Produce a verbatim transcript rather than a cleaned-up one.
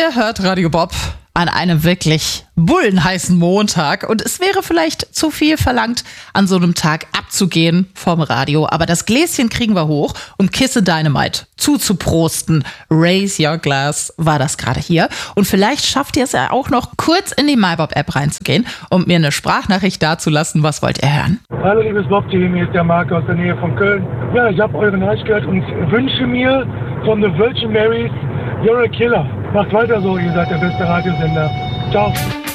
Ihr hört Radio Bob an einem wirklich bullenheißen Montag und es wäre vielleicht zu viel verlangt, an so einem Tag abzugehen vom Radio, aber das Gläschen kriegen wir hoch, um Kisse Dynamite zuzuprosten. Raise Your Glass war das gerade hier und vielleicht schafft ihr es ja auch noch kurz in die MyBob-App reinzugehen und mir eine Sprachnachricht dazulassen. Was wollt ihr hören? Hallo liebes Bob-Team, hier ist der Marc aus der Nähe von Köln. Ja, ich habe eure Nachricht gehört und wünsche mir von The Virgin Marys You're a Killer. Macht weiter so, ihr seid der beste Radiosender. Ciao.